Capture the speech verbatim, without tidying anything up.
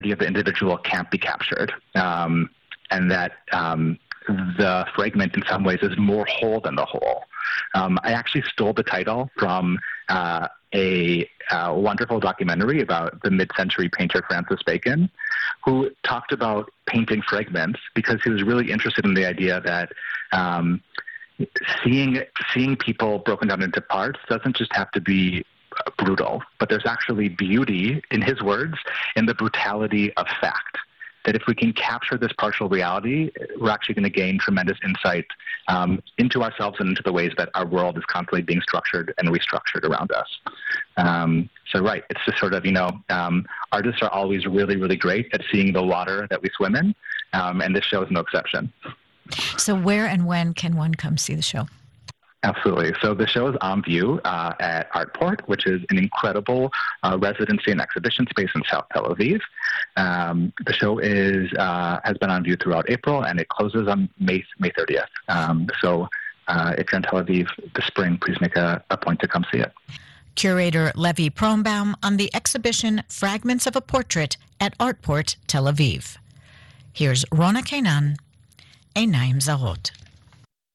of the individual can't be captured, um, and that um, the fragment in some ways is more whole than the whole. Um, I actually stole the title from uh, a uh, wonderful documentary about the mid-century painter Francis Bacon, who talked about painting fragments because he was really interested in the idea that um, seeing seeing people broken down into parts doesn't just have to be brutal, but there's actually beauty, in his words, in the brutality of fact. That if we can capture this partial reality, we're actually going to gain tremendous insight um, into ourselves and into the ways that our world is constantly being structured and restructured around us. Um, so, right, it's just sort of, you know, um, artists are always really, really great at seeing the water that we swim in, um, and this show is no exception. So where and when can one come see the show? Absolutely. So the show is on view uh, at Artport, which is an incredible uh, residency and exhibition space in South Tel Aviv. Um, the show is uh, has been on view throughout April, and it closes on May May thirtieth. Um, so uh, if you're in Tel Aviv this spring, please make a, a point to come see it. Curator Levi Pronbaum on the exhibition Fragments of a Portrait at Artport, Tel Aviv. Here's Rona Kainan, Einayim Zarot.